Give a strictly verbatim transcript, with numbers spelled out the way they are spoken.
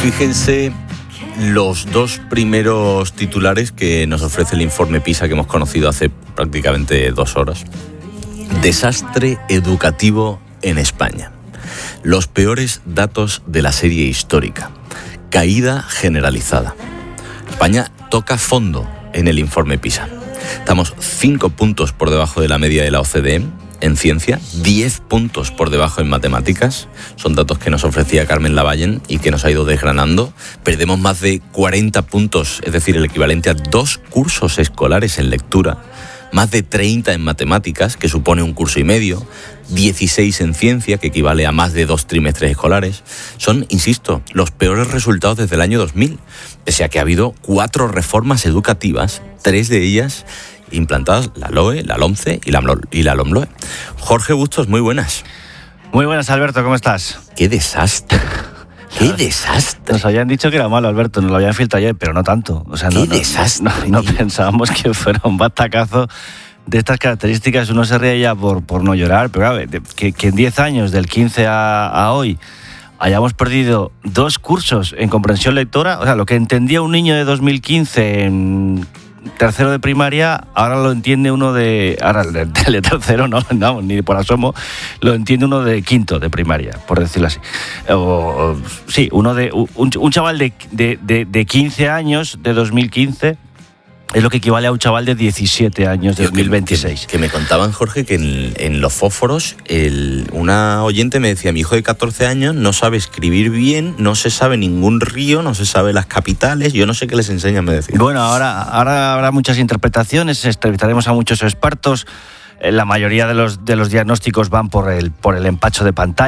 Fíjense los dos primeros titulares que nos ofrece el informe PISA que hemos conocido hace prácticamente dos horas. Desastre educativo en España. Los peores datos de la serie histórica. Caída generalizada. España toca fondo en el informe PISA. Estamos cinco puntos por debajo de la media de la O C D E en ciencia, diez puntos por debajo en matemáticas. Son datos que nos ofrecía Carmen Lavallén y que nos ha ido desgranando. Perdemos más de cuarenta puntos, es decir, el equivalente a dos cursos escolares en lectura, más de treinta en matemáticas, que supone un curso y medio, dieciséis en ciencia, que equivale a más de dos trimestres escolares. Son, insisto, los peores resultados desde el año dos mil, pese a que ha habido cuatro reformas educativas, tres de ellas implantadas, la LOE, la LOMCE y la, y la LOMLOE. Jorge Bustos, muy buenas. Muy buenas, Alberto, ¿cómo estás? ¡Qué desastre! ¡Qué desastre! Nos habían dicho que era malo, Alberto, nos lo habían filtrado ayer, pero no tanto. O sea, ¡Qué no, no, desastre! No, no pensábamos que fuera un batacazo de estas características. Uno se ríe ya por, por no llorar, pero claro, que, que en diez años, del quince a, a hoy, hayamos perdido dos cursos en comprensión lectora. O sea, lo que entendía un niño de dos mil quince en tercero de primaria, ahora lo entiende uno de... Ahora, el de tercero no, no, ni por asomo, lo entiende uno de quinto de primaria, por decirlo así. O, o, sí, uno de... Un, un chaval de, de, de, de quince años, de dos mil quince... es lo que equivale a un chaval de diecisiete años de dos mil veintiséis. Que, que me contaban, Jorge, que en, en los fósforos el, una oyente me decía: mi hijo de catorce años no sabe escribir bien, no se sabe ningún río, no se sabe las capitales, yo no sé qué les enseñan, me decía. Bueno, ahora, ahora habrá muchas interpretaciones, entrevistaremos a muchos expertos. La mayoría de los, de los diagnósticos van por el, por el empacho de pantalla.